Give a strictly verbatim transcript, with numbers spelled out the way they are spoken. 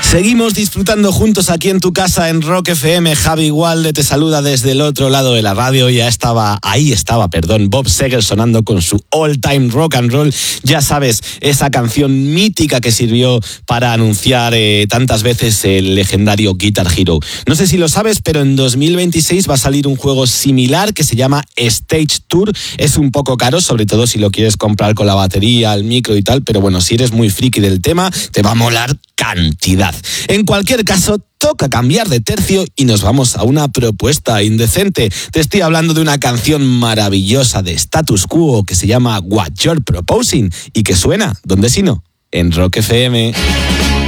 Seguimos disfrutando juntos aquí en tu casa en Rock F M. Javi Walde te saluda desde el otro lado de la radio. Ya estaba, ahí estaba, perdón, Bob Seger sonando con su All Time Rock and Roll. Ya sabes, esa canción mítica que sirvió para anunciar eh, tantas veces el legendario Guitar Hero. No sé si lo sabes, pero en dos mil veintiséis va a salir un juego similar que se llama Stage Tour. Es un poco caro, sobre todo si lo quieres comprar con la batería, el micro y tal, pero bueno, si eres muy friki del tema, te va a molar cantidad. En cualquier caso, toca cambiar de tercio y nos vamos a una propuesta indecente. Te estoy hablando de una canción maravillosa de Status Quo que se llama What You're Proposing y que suena, ¿dónde si no? En Rock F M.